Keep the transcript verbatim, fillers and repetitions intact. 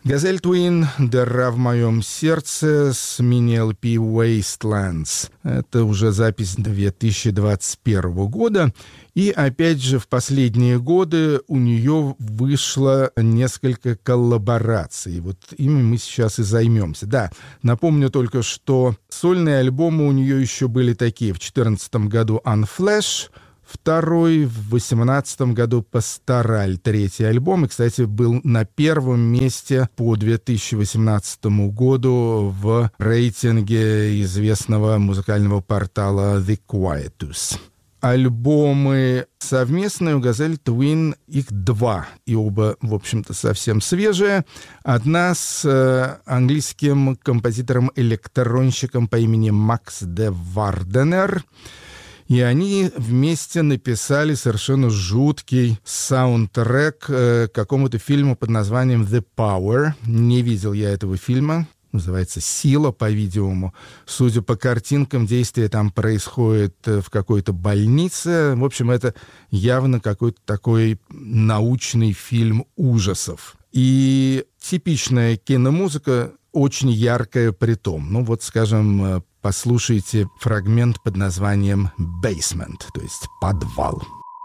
Газель Twin «Дыра в моем сердце» с мини-эл пи Wastelands. Это уже запись две тысячи двадцать первого года. И опять же, в последние годы у нее вышло несколько коллабораций. Вот ими мы сейчас и займемся. Да, напомню только, что сольные альбомы у нее еще были такие. В две тысячи четырнадцатом году «Unflash», второй, в восемнадцатом году «Пастораль», третий альбом. И, кстати, был на первом месте по две тысячи восемнадцатому году в рейтинге известного музыкального портала The Quietus. Альбомы совместные у Газель Twin, их два, и оба, в общем-то, совсем свежие. Одна с э, английским композитором-электронщиком по имени Макс де Варденер. И они вместе написали совершенно жуткий саундтрек э, к какому-то фильму под названием «The Power». Не видел я этого фильма. Называется «Сила», по-видимому. Судя по картинкам, действие там происходит в какой-то больнице. В общем, это явно какой-то такой научный фильм ужасов. И типичная киномузыка, очень яркая притом. Ну вот, скажем, послушайте фрагмент под названием «Basement», то есть «Подвал».